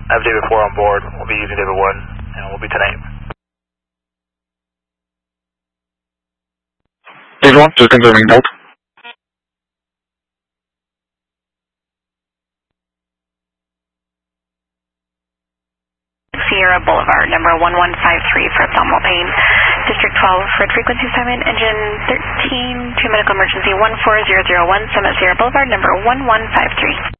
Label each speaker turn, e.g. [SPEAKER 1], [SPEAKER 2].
[SPEAKER 1] I have David 4 on board. We'll be using David 1, and we'll be tonight.
[SPEAKER 2] David 1, just confirming note.
[SPEAKER 3] Sierra Boulevard, number 1153 for abdominal pain. District 12, red frequency assignment, engine 13 to medical emergency 14001, Summit Sierra Boulevard, number 1153.